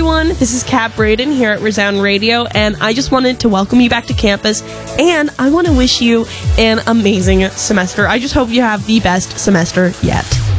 everyone. This is Kat Braden here at Resound Radio, and I just wanted to welcome you back to campus, and I want to wish you an amazing semester. I just hope you have the best semester yet.